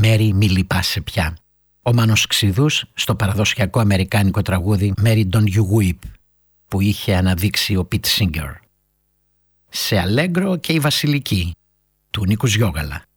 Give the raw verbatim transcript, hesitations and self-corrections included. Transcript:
«Μέρι μη λυπάσαι πια». Ο Μάνος Ξηδούς στο παραδοσιακό αμερικάνικο τραγούδι «Mary Don't You Weep» που είχε αναδείξει ο Πιτ Σίγκερ. Σε αλέγκρο και η Βασιλική του Νίκου Γιώγαλα.